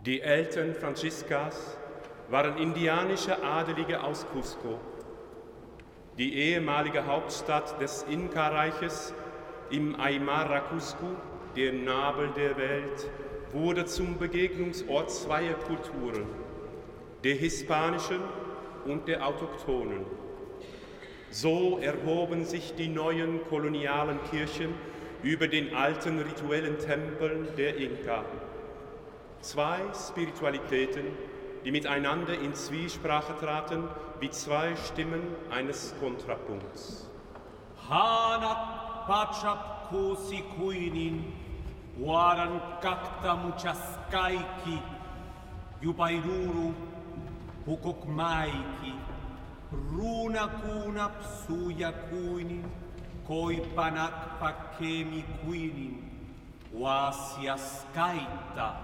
Die Eltern Franziskas waren indianische Adelige aus Cusco. Die ehemalige Hauptstadt des Inka-Reiches im Aymara Cusco, der Nabel der Welt, wurde zum Begegnungsort zweier Kulturen, der hispanischen und der autochthonen. So erhoben sich die neuen kolonialen Kirchen über den alten rituellen Tempeln der Inka. Zwei Spiritualitäten, die miteinander in Zwiesprache traten, wie zwei Stimmen eines Kontrapunkts. Hanat pachap kusi kuinin, waran kakta muchaskaiki, yupairuru pukokmaiki, runa kuna psuya kuinin, koipanak pakemi kuinin, wasiaskaita.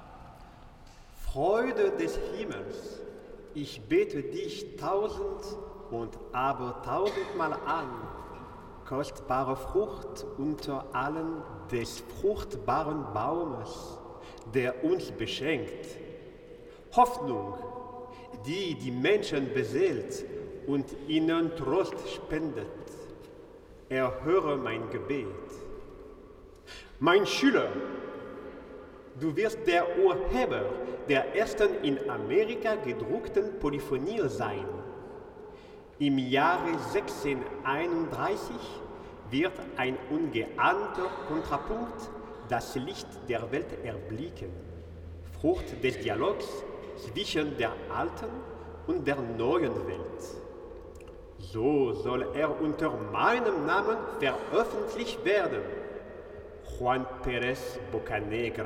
Freude des Himmels, ich bete dich tausend und aber tausendmal an, kostbare Frucht unter allen des fruchtbaren Baumes, der uns beschenkt. Hoffnung, die die Menschen beseelt und ihnen Trost spendet. Erhöre mein Gebet. Mein Schüler, du wirst der Urheber der ersten in Amerika gedruckten Polyphonie sein. Im Jahre 1631 wird ein ungeahnter Kontrapunkt das Licht der Welt erblicken, Frucht des Dialogs zwischen der alten und der neuen Welt. So soll er unter meinem Namen veröffentlicht werden. Juan Pérez Bocanegra.